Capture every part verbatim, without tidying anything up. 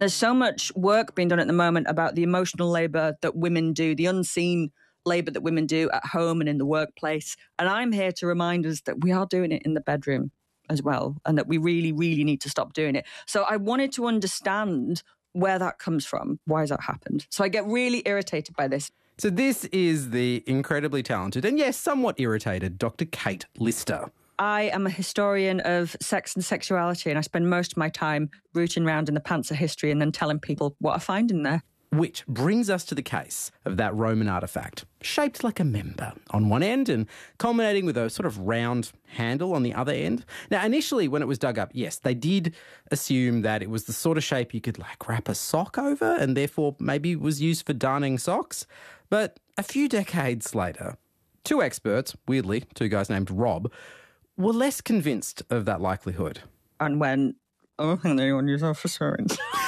There's so much work being done at the moment about the emotional labour that women do, the unseen labour that women do at home and in the workplace. And I'm here to remind us that we are doing it in the bedroom as well, and that we really, really need to stop doing it. So I wanted to understand where that comes from. Why has that happened? So I get really irritated by this. So this is the incredibly talented and, yes, somewhat irritated Doctor Kate Lister. I am a historian of sex and sexuality, and I spend most of my time rooting around in the pants of history and then telling people what I find in there. Which brings us to the case of that Roman artefact, shaped like a member on one end and culminating with a sort of round handle on the other end. Now, initially, when it was dug up, yes, they did assume that it was the sort of shape you could, like, wrap a sock over and therefore maybe was used for darning socks. But a few decades later, two experts, weirdly, two guys named Rob, were less convinced of that likelihood. And when, I don't think anyone uses that for swearing.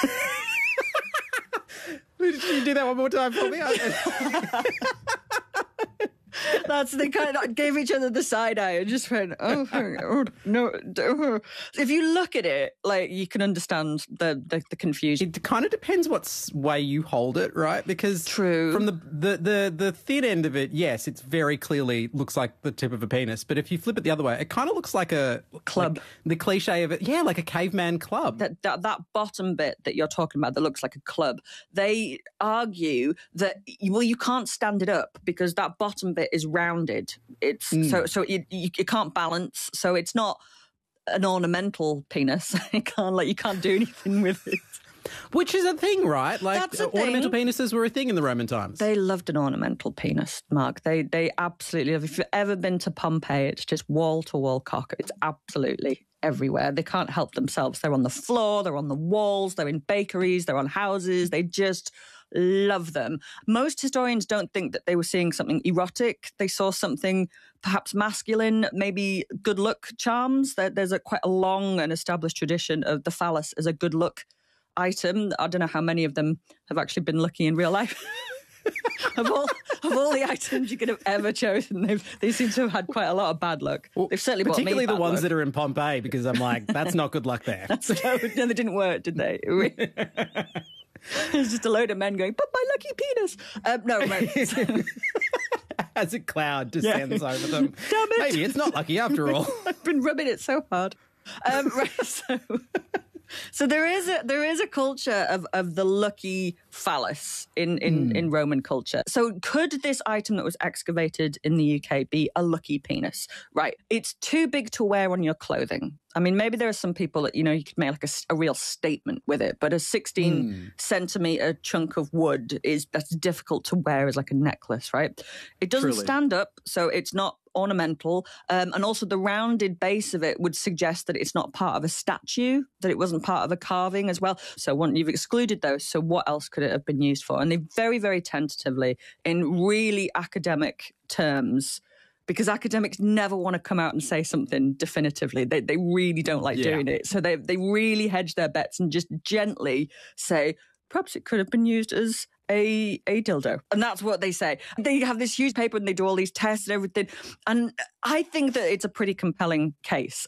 Did you do that one more time for me? That's the kind of gave each other the side eye and just went, oh, oh no. Oh. If you look at it, like, you can understand the, the, the confusion. It kind of depends what way you hold it, right? Because True. from the, the, the, the thin end of it, yes, it's very clearly looks like the tip of a penis. But if you flip it the other way, it kind of looks like a club. Like the cliche of it, yeah, like a caveman club. That, that that bottom bit that you're talking about that looks like a club, they argue that, well, you can't stand it up because that bottom bit is rounded. It's mm. so so you, you you can't balance. So it's not an ornamental penis. You can't like you can't do anything with it. Which is a thing, right? Like That's a ornamental thing. penises were a thing in the Roman times. They loved an ornamental penis, Mark. They they absolutely love. If you've ever been to Pompeii, it's just wall to wall cock. It's absolutely everywhere. They can't help themselves. They're on the floor. They're on the walls. They're in bakeries. They're on houses. They just love them. Most historians don't think that they were seeing something erotic. They saw something perhaps masculine, maybe good look charms. There's a quite a long and established tradition of the phallus as a good look item. I don't know how many of them have actually been lucky in real life. of all of all the items you could have ever chosen, they've, they seem to have had quite a lot of bad luck. Well, they've certainly brought me particularly the ones luck. that are in Pompeii, because I'm like, that's not good luck there. That's, no, no, they didn't work, did they? There's just a load of men going, but my lucky penis. Um, no, right. As a cloud descends yeah. over them. Damn it. Maybe it's not lucky after all. I've been rubbing it so hard. Um, right, so... So there is a there is a culture of, of the lucky phallus in, in, mm. in Roman culture. So could this item that was excavated in the U K be a lucky penis? Right. It's too big to wear on your clothing. I mean, maybe there are some people that, you know, you could make like a, a real statement with it, but a sixteen mm. centimetre chunk of wood is that's difficult to wear as like a necklace, right? It doesn't Truly. stand up, so it's not ornamental, um, and also the rounded base of it would suggest that it's not part of a statue, that it wasn't part of a carving as well. So one, you've excluded those, so what else could it have been used for? And they very, very tentatively, in really academic terms, because academics never want to come out and say something definitively. They they really don't like yeah. doing it. So they they really hedge their bets and just gently say, perhaps it could have been used as a a dildo. And that's what they say. They have this huge paper and they do all these tests and everything. And I think that it's a pretty compelling case.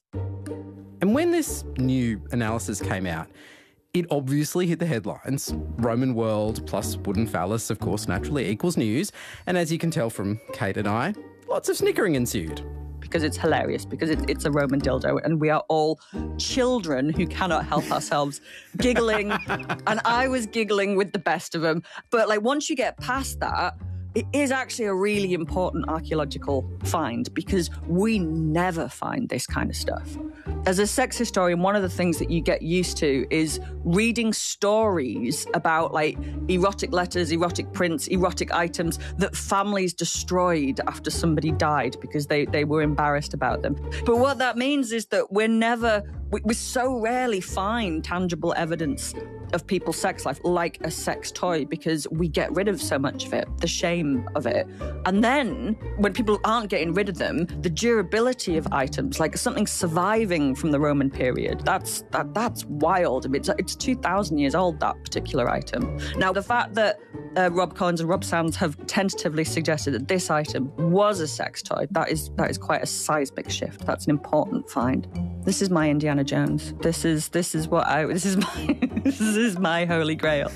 And when this new analysis came out, it obviously hit the headlines. Roman world plus wooden phallus, of course, naturally equals news. And as you can tell from Kate and I, lots of snickering ensued. Because it's hilarious, because it, it's a Roman dildo and we are all children who cannot help ourselves giggling. And I was giggling with the best of them. But like once you get past that, it is actually a really important archaeological find because we never find this kind of stuff. As a sex historian, one of the things that you get used to is reading stories about like erotic letters, erotic prints, erotic items that families destroyed after somebody died because they, they were embarrassed about them. But what that means is that we're never, we, we so rarely find tangible evidence of people's sex life like a sex toy because we get rid of so much of it, the shame of it. And then when people aren't getting rid of them, the durability of items, like something surviving from the Roman period, that's that that's wild. I mean, it's, it's two thousand years old, that particular item. Now, the fact that uh, Rob Collins and Rob Sands have tentatively suggested that this item was a sex toy, that is that is quite a seismic shift. That's an important find. This is my Indiana Jones. This is this is what I this is my this is my holy grail.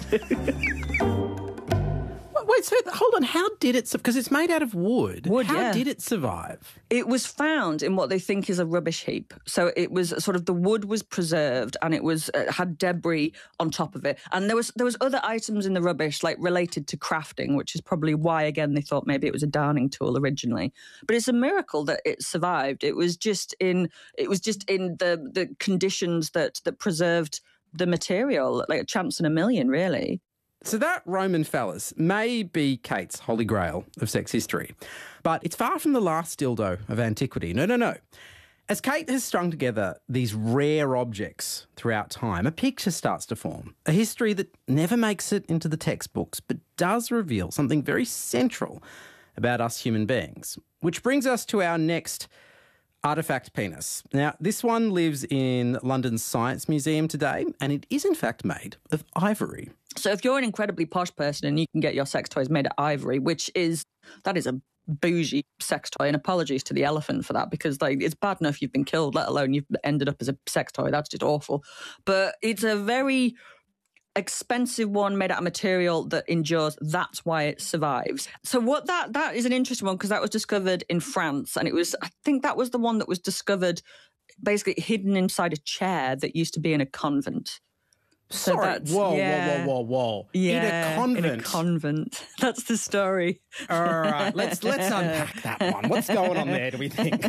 Wait, so hold on. How did it? Because it's made out of wood. Wood, How yeah. did it survive? It was found in what they think is a rubbish heap. So it was sort of the wood was preserved and it was uh, had debris on top of it. And there was there was other items in the rubbish like related to crafting, which is probably why again they thought maybe it was a darning tool originally. But it's a miracle that it survived. It was just in it was just in the the conditions that that preserved the material, like a chance in a million, really. So that Roman phallus may be Kate's holy grail of sex history, but it's far from the last dildo of antiquity. No, no, no. As Kate has strung together these rare objects throughout time, a picture starts to form, a history that never makes it into the textbooks, but does reveal something very central about us human beings. Which brings us to our next artefact penis. Now, this one lives in London's Science Museum today, and it is in fact made of ivory. So if you're an incredibly posh person and you can get your sex toys made of ivory, which is, that is a bougie sex toy, and apologies to the elephant for that, because like it's bad enough you've been killed, let alone you've ended up as a sex toy. That's just awful. But it's a very expensive one made out of material that endures. That's why it survives. So what that that is an interesting one, because that was discovered in France, and it was, I think that was the one that was discovered basically hidden inside a chair that used to be in a convent. So Sorry, that's, whoa, yeah. whoa, whoa, whoa, whoa. Yeah, in a convent. In a convent. That's the story. All right, let's let's unpack that one. What's going on there, do we think?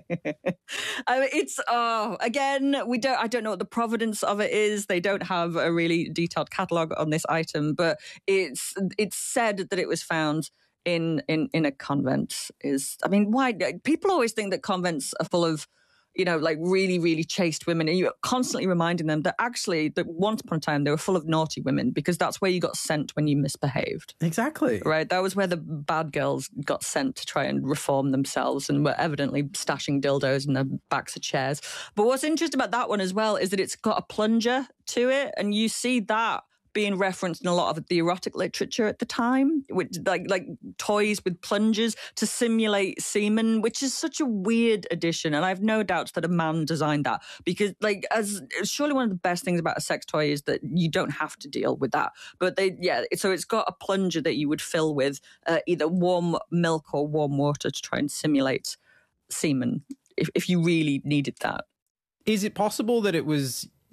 I mean, it's, oh, again, we don't, I don't know what the provenance of it is. They don't have a really detailed catalogue on this item, but it's it's said that it was found in, in, in a convent. Is, I mean, why? People always think that convents are full of, you know, like really, really chaste women, and you're constantly reminding them that actually, that once upon a time, they were full of naughty women, because that's where you got sent when you misbehaved. Exactly. Right? That was where the bad girls got sent to try and reform themselves, and were evidently stashing dildos in the backs of chairs. But what's interesting about that one as well is that it's got a plunger to it, and you see that being referenced in a lot of the erotic literature at the time, which like like toys with plungers to simulate semen, which is such a weird addition. And I have no doubts that a man designed that, because like as surely one of the best things about a sex toy is that you don't have to deal with that. But they yeah, so it's got a plunger that you would fill with uh, either warm milk or warm water to try and simulate semen if, if you really needed that. Is it possible that it was